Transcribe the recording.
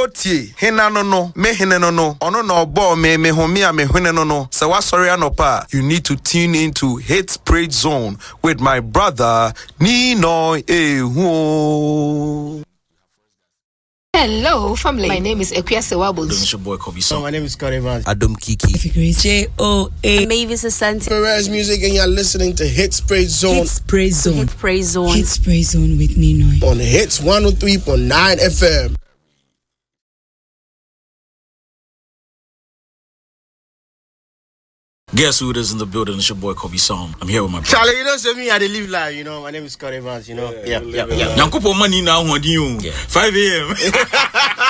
Tie, Hina no, me hine no, ono no bo me homia me hine no. So what sorry anopa, you need to tune into Hits Praise Zone with my brother Nino Ehu. Hello, family. My name is Ekwia Sewabos. It's your boy Kobe Song. My name is Scott Evans. Adam Kiki. J-O-A. Mavis Asante. Perez Music, and you're listening to Hits Praise Zone. Hits Praise Zone. Hits Praise Zone. Hits Praise Zone with Nino. On Hits 103.9 FM. Guess who it is in the building? It's your boy Kobe Song. I'm here with my brother. Charlie, you don't say me, I dey live live, you know. My name is Scott Evans, you know. Yeah. Yankupo money now, 5 a.m.